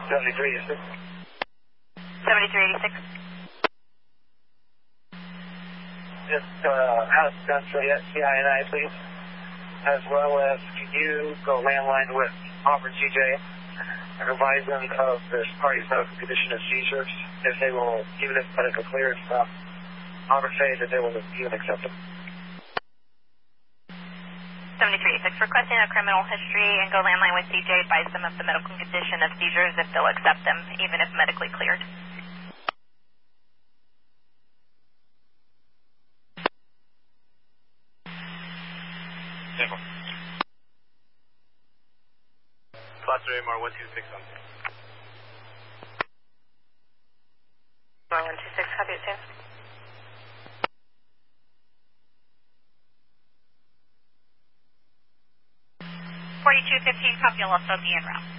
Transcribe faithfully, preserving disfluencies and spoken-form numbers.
seventy-three eighty-six. seventy-three eighty-six. Just uh, ask Central C I N I, please. As well as, can you go landline with Auburn C J and advise them of this party's medical condition of seizures, if they will, even if medical clearance from Auburn say that they will even accept them. seventy-three eighty-six, requesting a criminal history and go landline with C J, advise them of the medical condition of seizures if they'll accept them, even if medically cleared. Simple. Foster A M R one two six on. one two six, copy it, Sam. forty-two fifteen, copy, will also be en route.